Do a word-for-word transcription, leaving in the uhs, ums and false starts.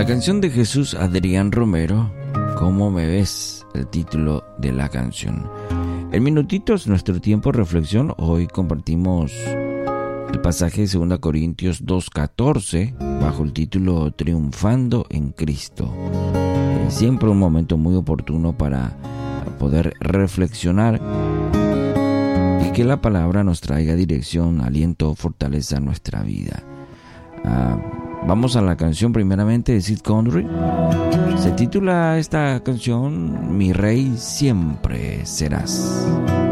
La canción de Jesús Adrián Romero, ¿Cómo me ves?, el título de la canción. En minutitos, nuestro tiempo de reflexión, hoy compartimos el pasaje de segunda Corintios dos catorce bajo el título Triunfando en Cristo. Eh, siempre un momento muy oportuno para poder reflexionar y que la palabra nos traiga dirección, aliento, fortaleza a nuestra vida. Ah, vamos a la canción primeramente de Sid Country. Se titula esta canción Mi Rey Siempre Serás.